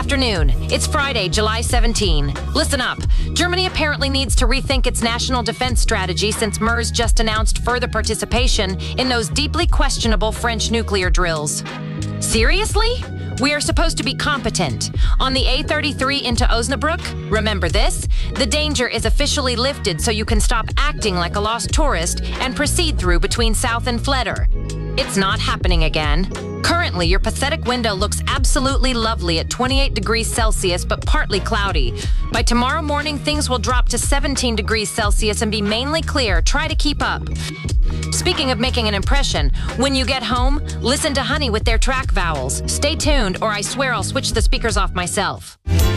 afternoon. It's Friday, July 17. Listen up. Germany apparently needs to rethink its national defense strategy since MERS just announced further participation in those deeply questionable French nuclear drills. Seriously? We are supposed to be competent. On the A33 into Osnabrück, remember this? The danger is officially lifted so you can stop acting like a lost tourist and proceed through between South and Fleder. It's not happening again. Currently, your pathetic window looks absolutely lovely at 28 degrees Celsius, but partly cloudy. By tomorrow morning, things will drop to 17 degrees Celsius and be mainly clear. Try to keep up. Speaking of making an impression, when you get home, listen to Honey with their track vowels. Stay tuned, or I swear I'll switch the speakers off myself.